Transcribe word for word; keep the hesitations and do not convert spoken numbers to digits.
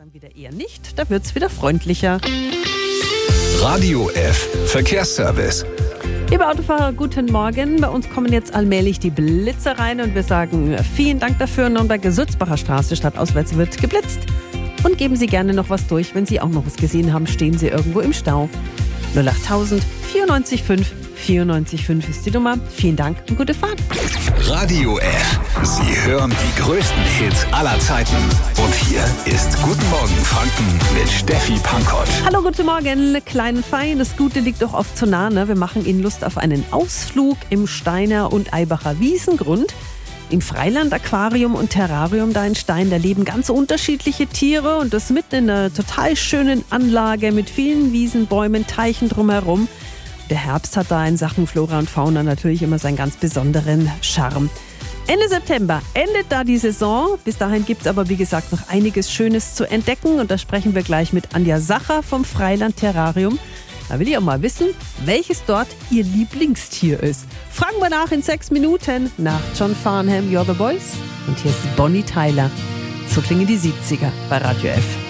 dann wieder eher nicht. Da wird es wieder freundlicher. Radio F Verkehrsservice. Liebe Autofahrer, guten Morgen. Bei uns kommen jetzt allmählich die Blitze rein und wir sagen vielen Dank dafür. Nürnberger Sulzbacher Straße stadtauswärts wird geblitzt. Und geben Sie gerne noch was durch, wenn Sie auch noch was gesehen haben, stehen Sie irgendwo im Stau. null acht tausend vierundneunzig fünf vierundneunzig fünf ist die Nummer. Vielen Dank und gute Fahrt. Radio F. Sie hören die größten Hits aller Zeiten. Und hier ist Guten Morgen Franken mit Steffi Pankott. Hallo, guten Morgen. Klein und fein, das Gute liegt doch oft zu nah. Ne? Wir machen Ihnen Lust auf einen Ausflug im Steiner und Eibacher Wiesengrund. Im Freiland-Aquarium und Terrarium da in Stein, da leben ganz unterschiedliche Tiere und das mitten in einer total schönen Anlage mit vielen Wiesen, Bäumen, Teichen drumherum. Der Herbst hat da in Sachen Flora und Fauna natürlich immer seinen ganz besonderen Charme. Ende September endet da die Saison. Bis dahin gibt es aber, wie gesagt, noch einiges Schönes zu entdecken. Und da sprechen wir gleich mit Anja Sacher vom Freiland Terrarium. Da will ich auch mal wissen, welches dort ihr Lieblingstier ist. Fragen wir nach in sechs Minuten nach John Farnham, You're the Boys. Und hier ist Bonnie Tyler. So klingen die siebziger bei Radio F.